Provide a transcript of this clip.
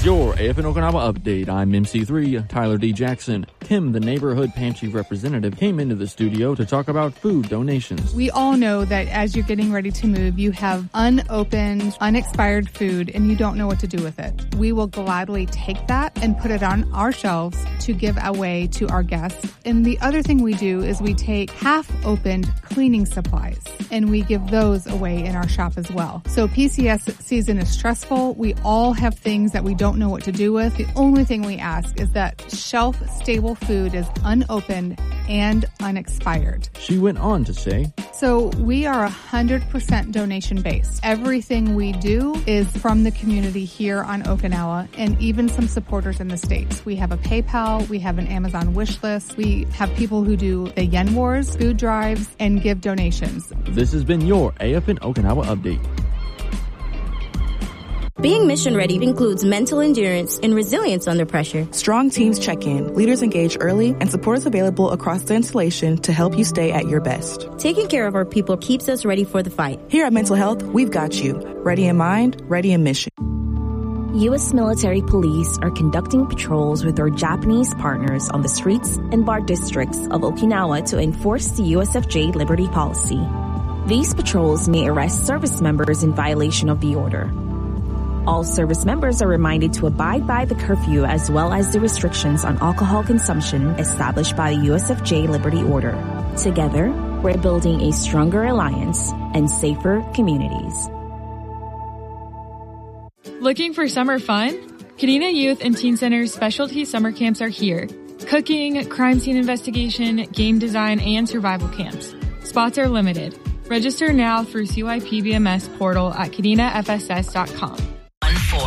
is your AFN Okinawa update. I'm MC3, Tyler D. Jackson. Tim, the neighborhood pantry representative, came into the studio to talk about food donations. We all know that as you're getting ready to move, you have unopened, unexpired food, and you don't know what to do with it. We will gladly take that and put it on our shelves to give away to our guests. And the other thing we do is we take half-opened cleaning supplies, and we give those away in our shop as well. So PCS season is stressful. We all have things that we don't know what to do with. The only thing we ask is that shelf-stable food is unopened and unexpired. She went on to say, so we are 100% donation-based. Everything we do is from the community here on Okinawa and even some supporters in the States. We have a PayPal, we have an Amazon wish list, we have people who do the Yen Wars, food drives, and give donations. This has been your AFN Okinawa update. Being mission ready includes mental endurance and resilience under pressure. Strong teams check in, leaders engage early, and support is available across the installation to help you stay at your best. Taking care of our people keeps us ready for the fight. Here at Mental Health, we've got you. Ready in mind, ready in mission. U.S. military police are conducting patrols with our Japanese partners on the streets and bar districts of Okinawa to enforce the USFJ Liberty Policy. These patrols may arrest service members in violation of the order. All service members are reminded to abide by the curfew as well as the restrictions on alcohol consumption established by the USFJ Liberty Order. Together, we're building a stronger alliance and safer communities. Looking for summer fun? Kadena Youth and Teen Center's specialty summer camps are here. Cooking, crime scene investigation, game design, and survival camps. Spots are limited. Register now through CYPBMS portal at kadenafss.com.